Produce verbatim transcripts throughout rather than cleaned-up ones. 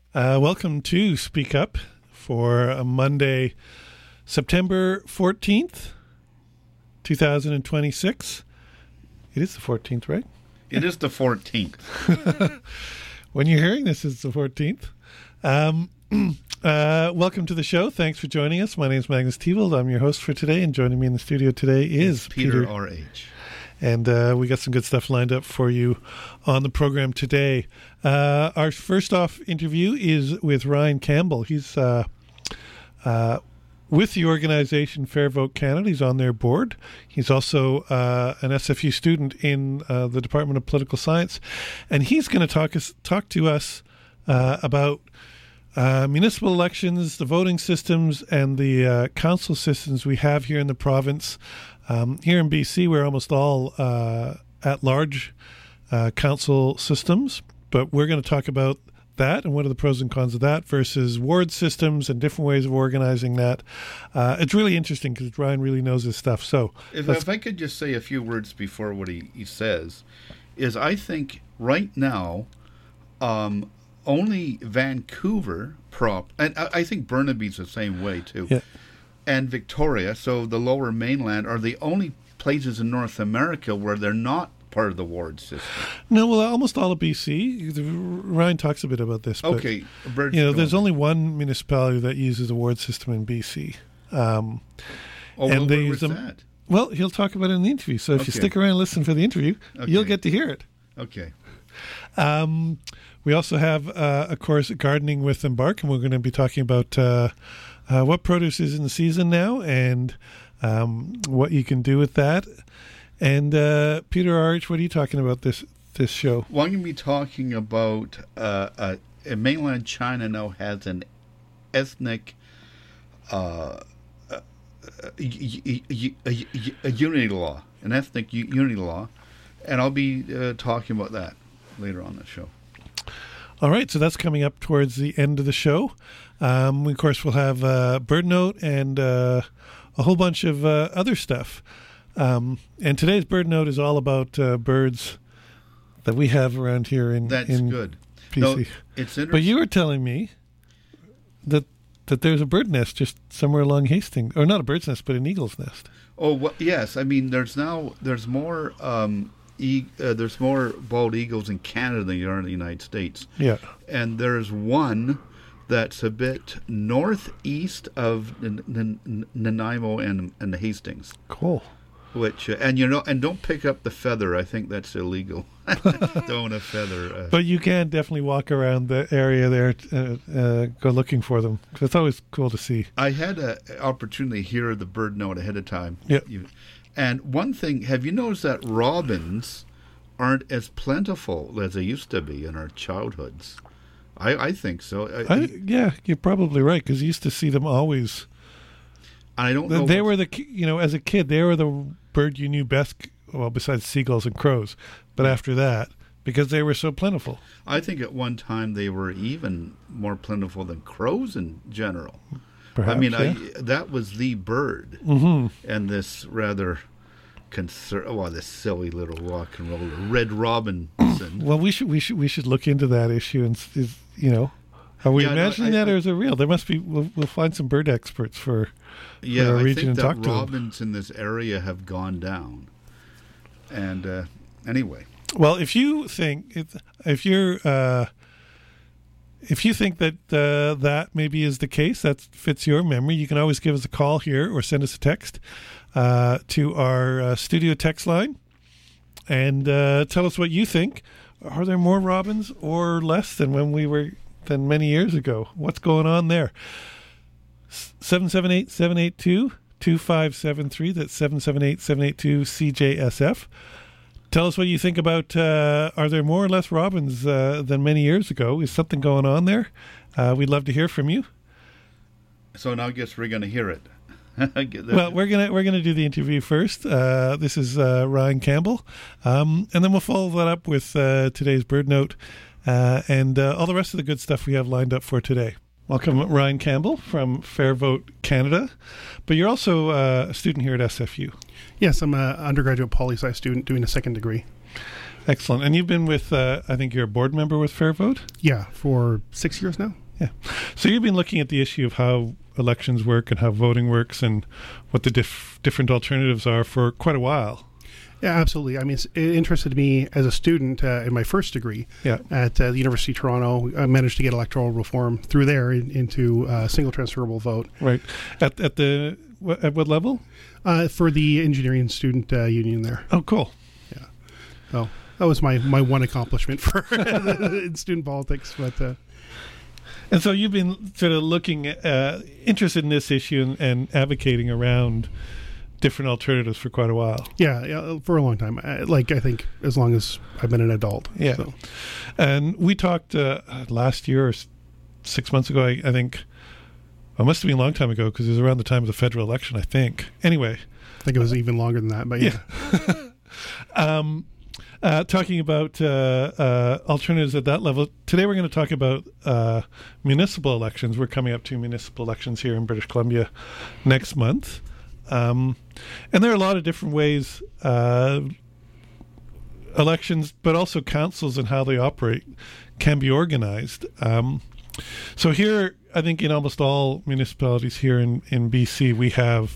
Uh, welcome to Speak Up for a Monday, September fourteenth, twenty twenty-six. It is the fourteenth, right? It is the fourteenth. When you're hearing this, it's the fourteenth. Um, uh, welcome to the show. Thanks for joining us. My name is Magnus Teevold. I'm your host for today, and joining me in the studio today is it's Peter, Peter R H. And uh, we got some good stuff lined up for you on the program today. Uh, our first off interview is with Ryan Campbell. He's uh, uh, with the organization Fair Vote Canada. He's on their board. He's also uh, an S F U student in uh, the Department of Political Science. And he's going to talk us talk to us uh, about Uh, municipal elections, the voting systems, and the uh, council systems we have here in the province. Um, here in B C, we're almost all uh, at-large uh, council systems, but we're going to talk about that and what are the pros and cons of that versus ward systems and different ways of organizing that. Uh, it's really interesting because Ryan really knows his stuff. So, if, if I could just say a few words before what he, he says, is I think right now, um, only Vancouver prop, and I, I think Burnaby's the same way too, yeah. and Victoria, so the lower mainland, are the only places in North America where they're not part of the ward system. No, well, almost all of B C. Ryan talks a bit about this. But, okay, Bird, you know, there's only one municipality that uses a ward system in B C. Um, oh, and well, they where use was them. that? Well, he'll talk about it in the interview. So if Okay. you stick around and listen for the interview, Okay. you'll get to hear it. Okay. Um, we also have, uh, of course, Gardening with Embark, and we're going to be talking about uh, uh, what produce is in the season now and um, what you can do with that. And uh, Peter Arch, what are you talking about this this show? Well, I'm going to be talking about uh, uh, mainland China now has an ethnic uh, uh, y- y- y- y- y- a unity law, an ethnic u- unity law, and I'll be uh, talking about that later on the show. All right, so that's coming up towards the end of the show. Um, we, of course, we'll have uh, Bird Note and uh, a whole bunch of uh, other stuff. Um, and today's Bird Note is all about uh, birds that we have around here in That's in good. P C. No, it's interesting. But you were telling me that that there's a bird nest just somewhere along Hastings, or not a bird's nest, but an eagle's nest. Oh, well, yes. I mean, there's now there's more um, e- uh, there's more bald eagles in Canada than there are in the United States. Yeah, and there's one that's a bit northeast of N- N- N- Nanaimo and and Hastings. cool. Which uh, and you know and don't pick up the feather. I think that's illegal. Don't a feather. Uh, But you can definitely walk around the area there, uh, uh, go looking for them. 'Cause it's always cool to see. I had an opportunity to hear the bird note ahead of time. Yeah. You, and one thing, have you noticed that robins aren't as plentiful as they used to be in our childhoods? I, I think so. I, I, yeah, you're probably right, because you used to see them always. I don't know. They were the, ki- you know, as a kid, they were the bird you knew best, well, besides seagulls and crows. But after that, because they were so plentiful. I think at one time they were even more plentiful than crows in general. Perhaps, I mean, yeah. I, that was the bird. Mm-hmm. And this rather concern, oh, this silly little rock and roller, Red Robinson. Well, we should we should we should look into that issue and s- is you know, are we Yeah, no, imagining I- that I- or is it real? There must be. We'll, we'll find some bird experts for. Yeah, for our I region think and that talk to them. robins in this area have gone down. And uh, anyway, Well, if you think if, if you're uh, if you think that uh, that maybe is the case, that fits your memory, you can always give us a call here or send us a text uh, to our uh, studio text line and uh, tell us what you think. Are there more robins or less than when we were than many years ago? What's going on there? seven seven eight, seven eight two, two five seven three. That's seven seven eight, seven eight two, C J S F. Tell us what you think about, uh, are there more or less robins uh, than many years ago? Is something going on there? Uh, we'd love to hear from you. so now I guess we're going to hear it. Well, we're gonna we're gonna do the interview first. Uh, this is uh, Ryan Campbell, um, and then we'll follow that up with uh, today's bird note uh, and uh, all the rest of the good stuff we have lined up for today. Welcome, Ryan Campbell from Fair Vote Canada, but you're also uh, a student here at S F U. Yes, I'm an undergraduate poli-sci student doing a second degree. Excellent. And you've been with, uh, I think you're a board member with Fair Vote? Yeah, for six years now. Yeah. So you've been looking at the issue of how elections work and how voting works and what the diff- different alternatives are for quite a while. Yeah, absolutely. I mean, it's, it interested me as a student uh, in my first degree yeah. at uh, the University of Toronto. I managed to get electoral reform through there in, into uh, single transferable vote. Right. At at the what, at what level? Uh, for the engineering student uh, union there. Oh, cool. Yeah. So that was my, my one accomplishment for in student politics. But uh, and so you've been sort of looking, uh, interested in this issue and, and advocating around different alternatives for quite a while. Yeah, yeah, for a long time. I, like, I think as long as I've been an adult. Yeah. So. And we talked uh, last year or s- six months ago, I, I think, well, it must have been a long time ago because it was around the time of the federal election, I think. Anyway. I think it was even longer than that, but yeah. yeah. um, uh, talking about uh, uh, alternatives at that level. Today we're going to talk about uh, municipal elections. We're coming up to municipal elections here in British Columbia next month. Um, and there are a lot of different ways uh, elections, but also councils and how they operate can be organized. Um, so here, I think in almost all municipalities here in, in B C, we have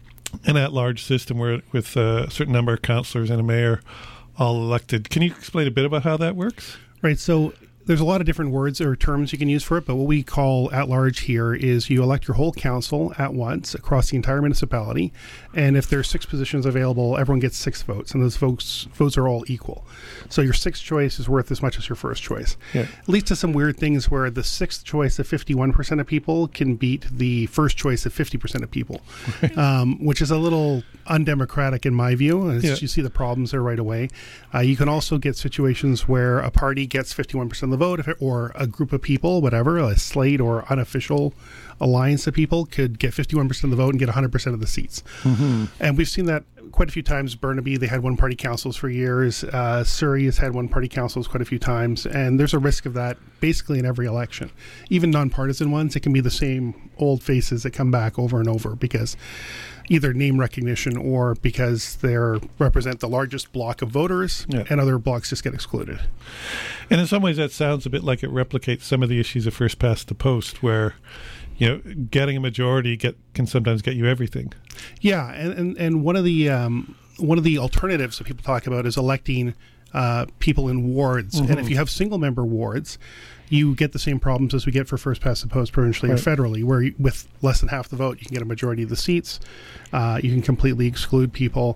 an at-large system where with a certain number of councillors and a mayor all elected. Can you explain a bit about how that works? Right, so there's a lot of different words or terms you can use for it, but what we call at-large here is you elect your whole council at once across the entire municipality, and if there's six positions available, everyone gets six votes, and those votes votes are all equal. So your sixth choice is worth as much as your first choice. Yeah. It leads to some weird things where the sixth choice of fifty-one percent of people can beat the first choice of fifty percent of people, um, which is a little undemocratic in my view. As Yeah. you see the problems there right away. Uh, you can also get situations where a party gets fifty-one percent of the vote, if it, or a group of people, whatever, a slate or unofficial alliance of people could get fifty-one percent of the vote and get one hundred percent of the seats. Mm-hmm. And we've seen that quite a few times. Burnaby, they had one-party councils for years. Uh, Surrey has had one-party councils quite a few times. And there's a risk of that basically in every election. Even nonpartisan ones, it can be the same old faces that come back over and over because either name recognition or because they represent the largest block of voters, yeah. and other blocks just get excluded. And in some ways that sounds a bit like it replicates some of the issues of first past the post where, you know, getting a majority get can sometimes get you everything. Yeah, and, and, and one of the um, one of the alternatives that people talk about is electing uh, people in wards. Mm-hmm. And if you have single member wards, you get the same problems as we get for first past the post provincially right. or federally, where you, with less than half the vote, you can get a majority of the seats. Uh, you can completely exclude people.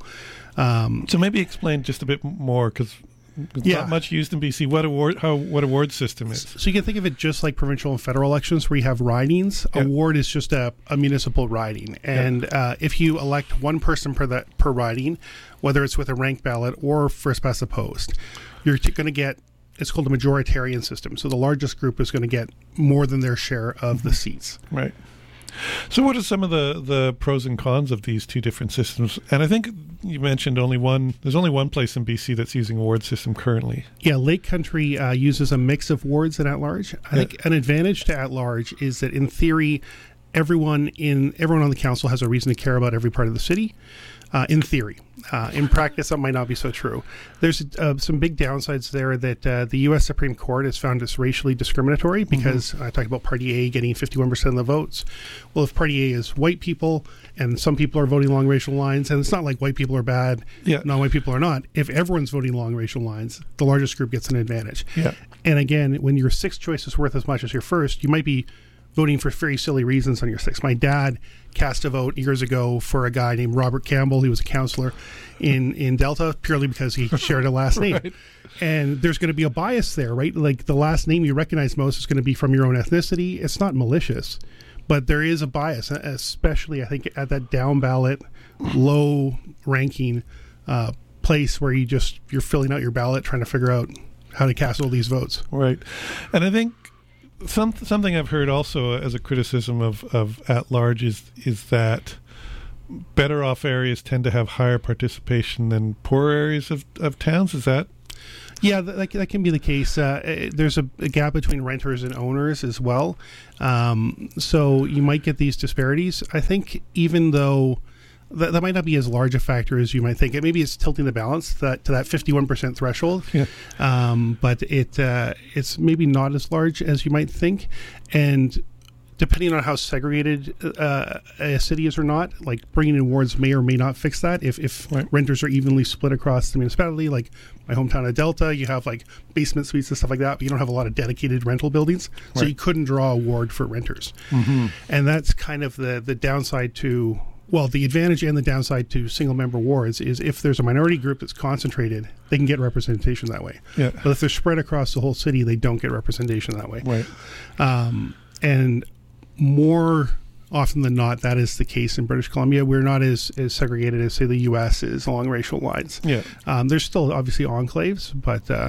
Um, so maybe explain just a bit more, because it's yeah. not much used in B C. What award? How what award system is? So you can think of it just like provincial and federal elections, where you have ridings. Yeah. A ward is just a, a municipal riding, and yeah. uh, if you elect one person per that per riding, whether it's with a ranked ballot or first past the post, you're t- going to get. It's called a majoritarian system. So the largest group is going to get more than their share of mm-hmm. the seats. Right. So what are some of the, the pros and cons of these two different systems? And I think you mentioned only one, there's only one place in B C that's using a ward system currently. Yeah, Lake Country uh, uses a mix of wards and at-large. I yeah. think an advantage to at-large is that in theory, everyone in everyone on the council has a reason to care about every part of the city. Uh, in theory. Uh, in practice, that might not be so true. There's uh, some big downsides there that uh, the U S Supreme Court has found this racially discriminatory because mm-hmm. I talk about Party A getting fifty-one percent of the votes. Well, if Party A is white people and some people are voting along racial lines, and it's not like white people are bad, yeah. non-white people are not. If everyone's voting along racial lines, the largest group gets an advantage. Yeah. And again, when your sixth choice is worth as much as your first, you might be voting for very silly reasons on your sixth. My dad cast a vote years ago for a guy named Robert Campbell. He was a counselor in, in Delta purely because he shared a last name. Right. And there's going to be a bias there, right? Like the last name you recognize most is going to be from your own ethnicity. It's not malicious, but there is a bias, especially I think at that down ballot, low ranking uh, place where you just, you're filling out your ballot trying to figure out how to cast all these votes. Right. And I think Some, something I've heard also as a criticism of, of at-large is is that better off areas tend to have higher participation than poorer areas of, of towns. Is that? Yeah, that, that can be the case. Uh, there's a, a gap between renters and owners as well. Um, so you might get these disparities. I think even though that, that might not be as large a factor as you might think. It maybe it's tilting the balance that, to that fifty-one percent threshold, Yeah. um, but it uh, it's maybe not as large as you might think. And depending on how segregated uh, a city is or not, like bringing in wards may or may not fix that. If, if Right. renters are evenly split across the municipality, like my hometown of Delta, you have like basement suites and stuff like that, but you don't have a lot of dedicated rental buildings. So Right. you couldn't draw a ward for renters. Mm-hmm. And that's kind of the, the downside to, well, the advantage and the downside to single member wards is if there's a minority group that's concentrated, they can get representation that way. Yeah. But if they're spread across the whole city, they don't get representation that way. Right. Um, and more often than not, that is the case in British Columbia. We're not as, as segregated as, say, the U S is along racial lines. Yeah. Um, there's still obviously enclaves, but uh,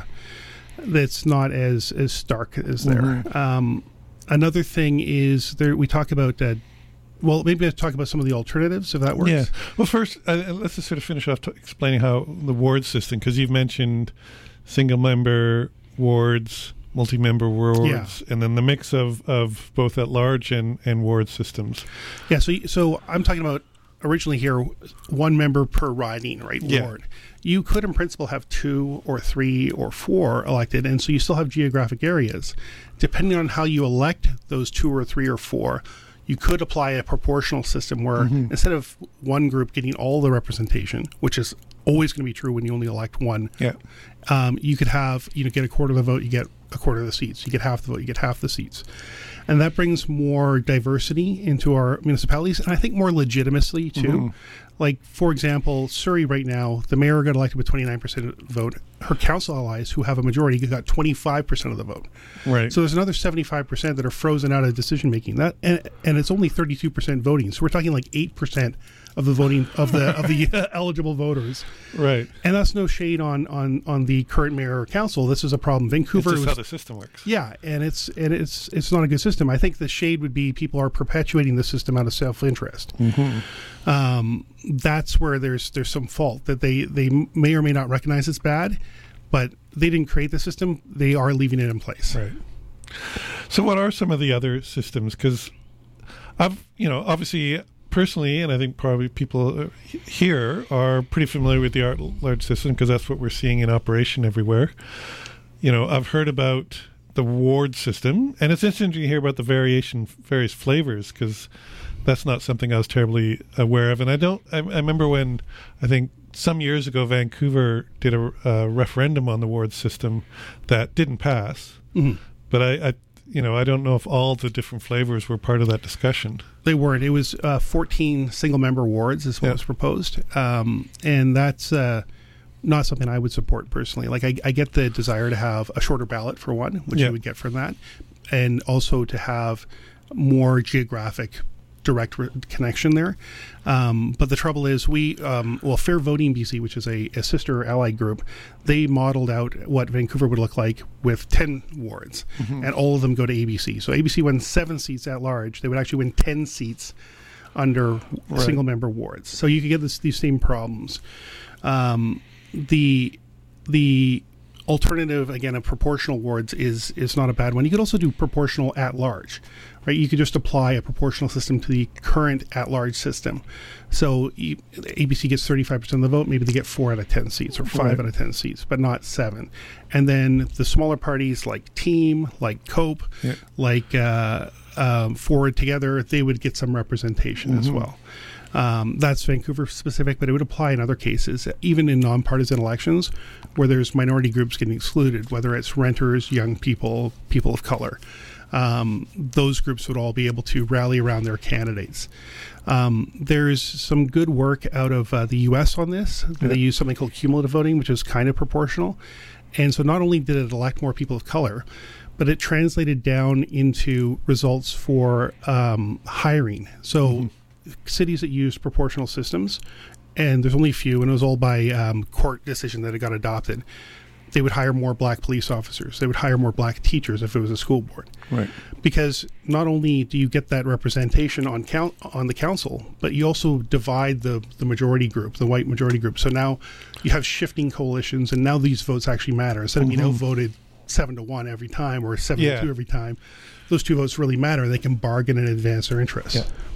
it's not as, as stark as there. Mhm. Um, another thing is there. We talk about, uh, well, maybe let's talk about some of the alternatives, if that works. Yeah. Well, first, uh, let's just sort of finish off t- explaining how the ward system, because you've mentioned single member wards, multi-member wards, and then the mix of, of both at large and, and ward systems. Yeah, so so I'm talking about originally here one member per riding, right? Yeah. Ward. You could in principle have two or three or four elected, and so you still have geographic areas. Depending on how you elect those two or three or four, you could apply a proportional system where Mhm. instead of one group getting all the representation, which is always going to be true when you only elect one, Yeah. um, you could have, you know, get a quarter of the vote, you get a quarter of the seats. You get half the vote, you get half the seats. And that brings more diversity into our municipalities, and I think more legitimacy, too. Mhm. Like, for example, Surrey right now, the mayor got elected with twenty-nine percent vote. Her council allies, who have a majority, got twenty-five percent of the vote. Right. So there's another seventy-five percent that are frozen out of decision making. That and, and it's only thirty-two percent voting. So we're talking like eight percent of the voting of the of the uh, eligible voters. Right. And that's no shade on on on the current mayor or council. This is a problem. Vancouver It's just was, how the system works. yeah, and it's and it's it's not a good system. I think the shade would be people are perpetuating the system out of self-interest. Mm-hmm. Um, that's where there's there's some fault that they they may or may not recognize it's bad, but they didn't create the system. They are leaving it in place. Right. So what are some of the other systems? Because I've, you know, obviously personally, and I think probably people here are pretty familiar with the at-large system because that's what we're seeing in operation everywhere. You know, I've heard about the ward system, and it's interesting to hear about the variation, various flavors, because that's not something I was terribly aware of. And I don't, I, I remember when, I think some years ago, Vancouver did a, a referendum on the ward system that didn't pass. Mhm. But I, I, you know, I don't know if all the different flavors were part of that discussion. They weren't. It was uh, fourteen single-member wards is what Yeah. was proposed, um, and that's uh, not something I would support personally. Like, I, I get the desire to have a shorter ballot for one, which Yeah. you would get from that, and also to have more geographic direct re- connection there. Um, but the trouble is, we um, well, Fair Voting B C, which is a, a sister allied group, they modeled out what Vancouver would look like with ten wards, and all of them go to A B C. So A B C won seven seats at large. They would actually win ten seats under Right. single member wards. So you could get this, these same problems. Um, the the alternative, again, of proportional wards is is not a bad one. You could also do proportional at large, right? You could just apply a proportional system to the current at large system. So you, A B C gets thirty-five percent of the vote. Maybe they get four out of ten seats or five Right. out of ten seats, but not seven. And then the smaller parties like Team, like COPE, Yeah. like uh, um, Forward Together, they would get some representation as Mhm. well. Um, that's Vancouver specific, but it would apply in other cases, even in nonpartisan elections where there's minority groups getting excluded, whether it's renters, young people, people of color. Um, those groups would all be able to rally around their candidates. Um, there's some good work out of uh, the U S on this. Yeah. They use something called cumulative voting, which is kind of proportional. And so not only did it elect more people of color, but it translated down into results for um, hiring. So Mhm. cities that use proportional systems, and there's only a few, and it was all by um, court decision that it got adopted, they would hire more black police officers. They would hire more black teachers if it was a school board. Right. Because not only do you get that representation on count on the council, but you also divide the, the majority group, the white majority group. So now you have shifting coalitions, and now these votes actually matter. Instead of being Mhm. outvoted seven to one every time or seven Yeah. to two every time, those two votes really matter. They can bargain and advance their interests. Yeah.